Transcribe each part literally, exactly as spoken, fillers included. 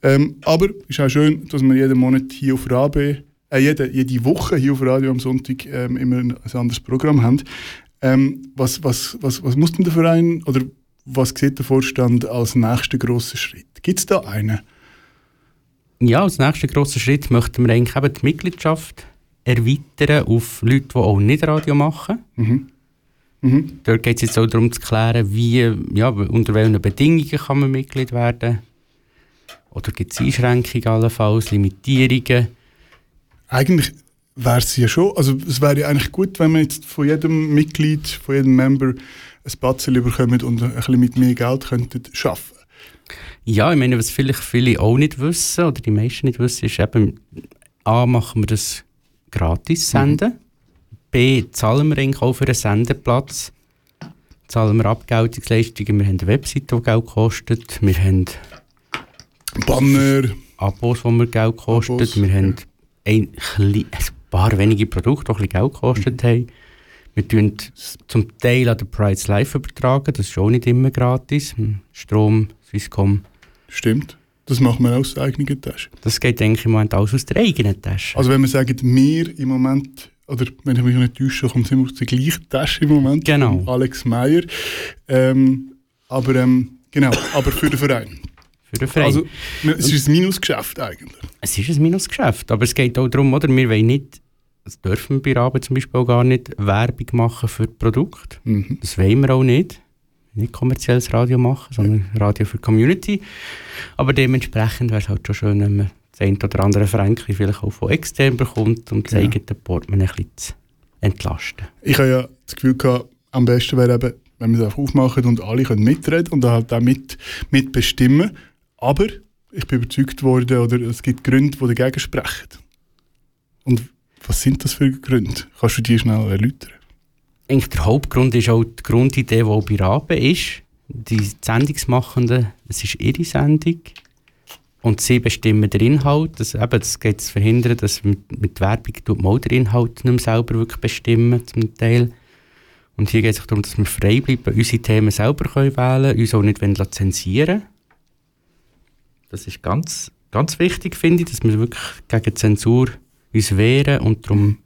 Ähm, aber es ist auch schön, dass wir jeden Monat hier auf R A B, äh, jede, jede Woche hier auf Radio am Sonntag ähm, immer ein, ein anderes Programm haben. Ähm, was, was, was, was muss denn der Verein oder was sieht der Vorstand als nächsten grossen Schritt? Gibt es da einen? Ja, als nächsten grossen Schritt möchten wir eigentlich eben die Mitgliedschaft erweitern auf Leute, die auch nicht Radio machen. Mhm. Mhm. Dort geht es jetzt auch darum zu klären, wie, ja, unter welchen Bedingungen kann man Mitglied werden. Oder gibt es Einschränkungen allenfalls, Limitierungen? Eigentlich wäre es ja schon, also es wäre ja eigentlich gut, wenn man jetzt von jedem Mitglied, von jedem Member ein Batzel bekommt und ein bisschen mit mehr Geld könnten arbeiten. Ja, ich meine, was vielleicht viele auch nicht wissen, oder die meisten nicht wissen, ist eben, A, machen wir das gratis senden, mhm. B, zahlen wir eigentlich auch für einen Sendeplatz, zahlen wir Abgeltungsleistungen, wir haben eine Webseite, die Geld kostet, wir haben Banner, Abos, die wir Geld kostet, Abos, wir ja. haben ein, ein paar wenige Produkte, die ein bisschen Geld gekostet mhm. haben. Wir tun zum Teil an den Price Live übertragen, das ist auch nicht immer gratis. Strom, Swisscom. Stimmt, das machen wir aus der eigenen Tasche. Das geht eigentlich im Moment alles aus der eigenen Tasche. Also wenn wir sagen, wir im Moment, oder wenn ich mich nicht täusche, kommt es immer aus der gleichen Tasche im Moment. Genau. Alex Meyer. Ähm, aber ähm, genau, aber für den Verein. Für den Verein. Also es ist ein Minusgeschäft eigentlich. Es ist ein Minusgeschäft, aber es geht auch darum, oder, wir wollen nicht, das dürfen wir bei Rabe zum Beispiel auch gar nicht, Werbung machen für Produkte. Mhm. Das wollen wir auch nicht. Nicht kommerzielles Radio machen, sondern Radio für die Community. Aber dementsprechend wäre es halt schon schön, wenn man das ein oder andere Franken vielleicht auch von extern bekommt, um das ja. eigene Portemonnaie ein bisschen zu entlasten. Ich habe ja das Gefühl gehabt, am besten wäre eben, wenn wir es einfach aufmachen und alle können mitreden und halt auch mit, mitbestimmen. Aber ich bin überzeugt worden, oder es gibt Gründe, die dagegen sprechen. Und was sind das für Gründe? Kannst du die schnell erläutern? Eigentlich der Hauptgrund ist auch die Grundidee, die auch bei Rabe ist. Die Sendungsmachenden, es ist ihre Sendung und sie bestimmen den Inhalt. Das, eben, das geht zu verhindern, dass mit, mit Werbung tut man den Inhalt nicht mehr selber wirklich bestimmen, zum Teil. Und hier geht es darum, dass wir frei bleiben, unsere Themen selber können wählen, uns auch nicht zensieren. Das ist ganz, ganz wichtig, finde ich, dass wir wirklich gegen Zensur uns wehren und darum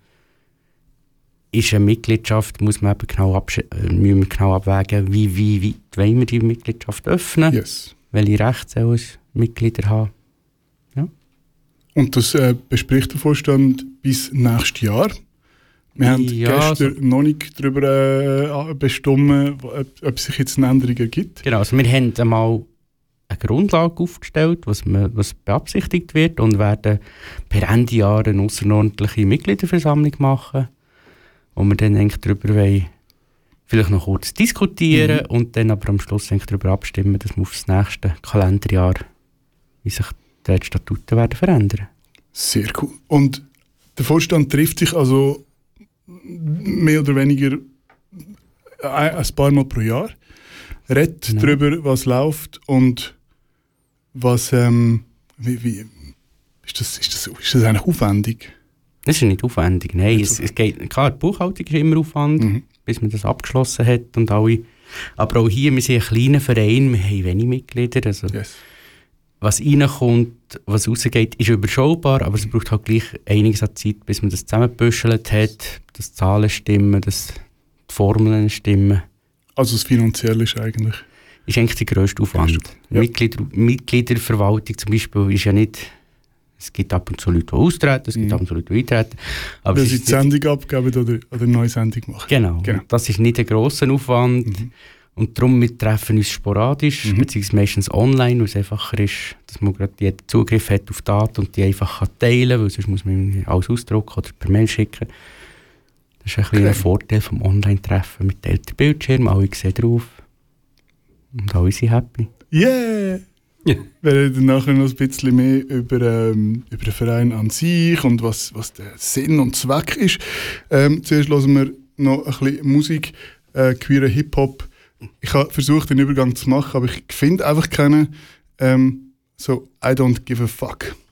ist eine Mitgliedschaft, muss man eben genau, absch- äh, müssen wir genau abwägen, wie, wie weit wollen wir die Mitgliedschaft öffnen, yes. welche Rechte soll es Mitglieder haben. Ja. Und das äh, bespricht der Vorstand bis nächstes Jahr. Wir haben ja, gestern also, noch nicht darüber äh, bestimmt, ob, ob es sich jetzt eine Änderung gibt. Genau, also wir haben einmal eine Grundlage aufgestellt, was, man, was beabsichtigt wird, und werden per Ende Jahr eine ausserordentliche Mitgliederversammlung machen, wo wir dann eigentlich darüber wollen, vielleicht noch kurz diskutieren mhm. und dann aber am Schluss eigentlich darüber abstimmen, dass wir auf das nächste Kalenderjahr, wie sich die Statuten werden verändern. Sehr cool. Und der Vorstand trifft sich also mehr oder weniger ein, ein paar Mal pro Jahr, redet genau. darüber, was läuft und was, ähm, wie, wie, ist das, ist das, ist das eigentlich aufwendig? Das ist nicht aufwendig, nein. Es, es geht, klar, die Buchhaltung ist immer aufwendig, mhm. bis man das abgeschlossen hat und alle. Aber auch hier, wir sind ein kleiner Verein, wir haben wenig Mitglieder. Also yes. Was reinkommt, was rausgeht, ist überschaubar, aber es braucht halt gleich einiges an Zeit, bis man das zusammengebüschelt hat, dass die Zahlen stimmen, dass die Formeln stimmen. Also das Finanzielle ist eigentlich... Ist eigentlich der grösste Aufwand. Ja. Mitglieder, Mitgliederverwaltung zum Beispiel ist ja nicht... Es gibt ab und zu Leute, die austreten, es gibt mhm. ab und zu Leute, die eintreten. Aber weil sie die Sendung abgeben oder, oder eine neue Sendung machen. Genau. genau. Das ist nicht ein grosser Aufwand. Mhm. Und darum, wir treffen uns sporadisch, mhm. beziehungsweise meistens online, weil es einfacher ist, dass man gerade jeden Zugriff hat auf Daten und die einfach teilen kann, weil sonst muss man alles ausdrucken oder per Mail schicken. Das ist ein okay. ein Vorteil vom Online-Treffen mit teilten Bildschirm, alle sehen drauf und alle sind happy. Yeah! Ja. Wir reden nachher noch ein bisschen mehr über, ähm, über den Verein an sich und was, was der Sinn und Zweck ist. Ähm, zuerst hören wir noch ein bisschen Musik, äh, queeren Hip-Hop. Ich habe versucht, den Übergang zu machen, aber ich finde einfach keinen. Ähm, so, I don't give a fuck.